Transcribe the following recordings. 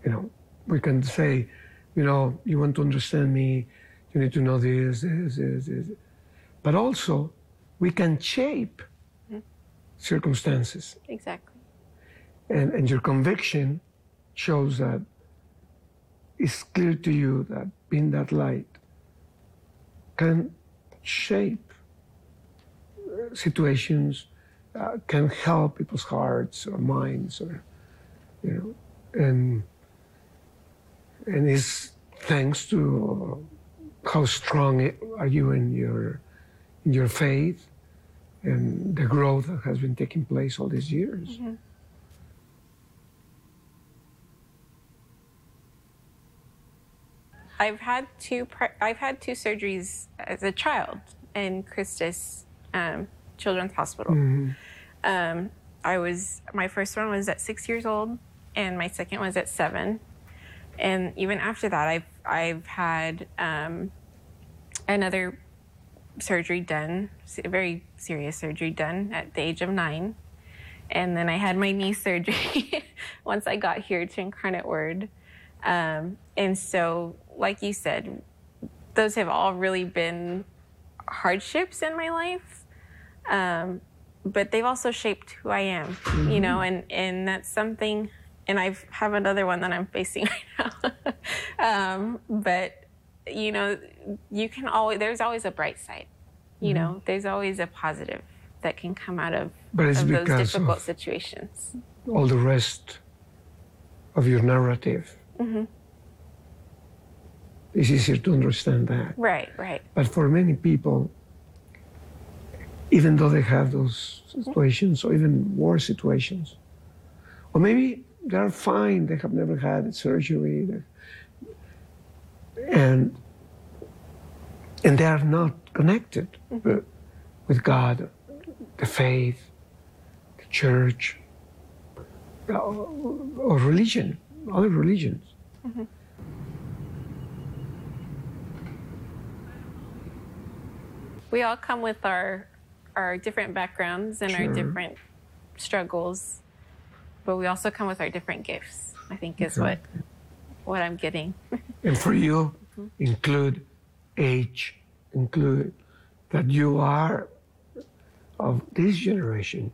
You know, we can say, you know, you want to understand me, you need to know this. But also, we can shape circumstances. Exactly. And your conviction shows that it's clear to you that being that light can shape situations, can help people's hearts or minds, or, you know, and it's thanks to how strong are you in your faith and the growth that has been taking place all these years. Mm-hmm. I've had two surgeries as a child in Christus Children's Hospital. Mm-hmm. My first one was at 6 years old, and my second was at 7. And even after that, I've had another surgery done, a very serious surgery done at the age of 9. And then I had my knee surgery once I got here to Incarnate Word. And so, like you said, those have all really been hardships in my life. But they've also shaped who I am, Mm-hmm. you know, and that's something, and I have another one that I'm facing right now. But, you know, there's always a bright side, you Mm-hmm. know, there's always a positive that can come out of But it's those because difficult of situations. all the rest of your narrative. Mm-hmm. It's easier to understand that. Right. But for many people, even though they have those situations, or even worse situations, or maybe they're fine, they have never had surgery, and they are not connected with God, the faith, the church, or religion, other religions. Mm-hmm. We all come with our different backgrounds and our different struggles, but we also come with our different gifts, I think is what I'm getting. And for you, include age, include that you are of this generation,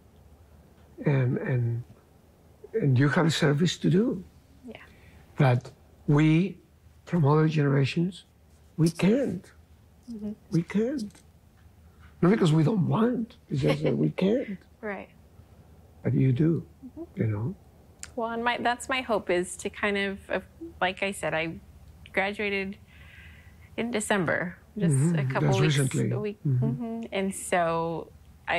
and you have a service to do. Yeah. That we, from other generations, we can't. We can't. Not because we don't want, it's just that we can't. Right. But you do, you know. Well, and that's my hope, is to kind of, like I said, I graduated in December, just a couple That's weeks. recently. A week. And so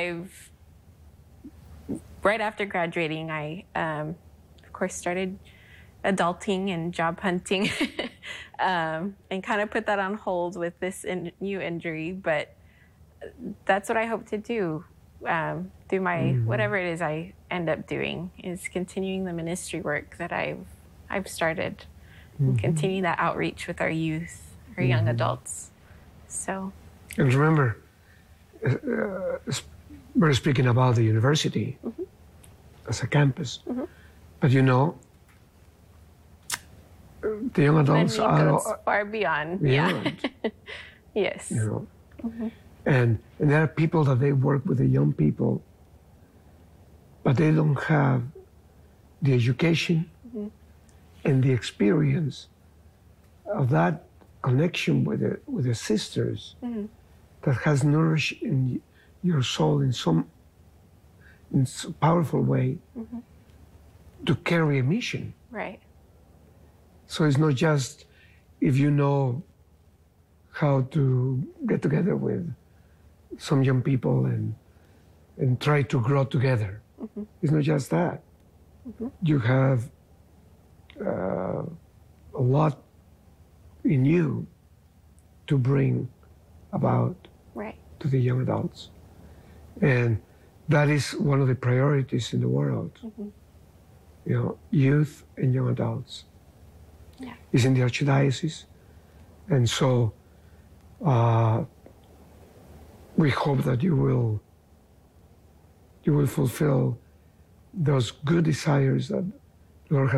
right after graduating, I, of course, started adulting and job hunting and kind of put that on hold with this new injury. But that's what I hope to do through my whatever it is I end up doing, is continuing the ministry work that I've started, and continuing that outreach with our youth, our young adults. So. And remember, we're speaking about the university as a campus, but you know, the young adults are far beyond. Yeah. Yes. You know, and there are people that they work with the young people, but they don't have the education and the experience of that connection with the sisters that has nourished in your soul in some powerful way to carry a mission. Right. So it's not just if you know how to get together with some young people and try to grow together. It's not just that. You have a lot in you to bring about to the young adults. And that is one of the priorities in the world. You know, youth and young adults. Yeah. Is in the Archdiocese. And so we hope that you will fulfill those good desires that Lord has